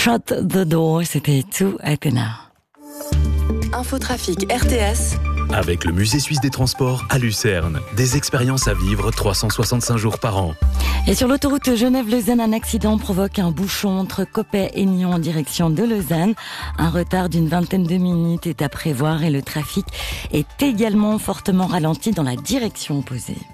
Shut the door, c'était tout Athena. Infotrafic RTS. Avec le Musée suisse des transports à Lucerne. Des expériences à vivre 365 jours par an. Et sur l'autoroute Genève-Lausanne, un accident provoque un bouchon entre Coppet et Nyon en direction de Lausanne. Un retard d'une vingtaine de minutes est à prévoir et le trafic est également fortement ralenti dans la direction opposée.